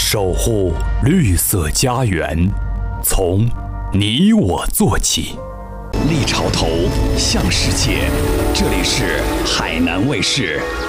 守护绿色家园，从你我做起。 立潮头向世界，这里是海南卫视。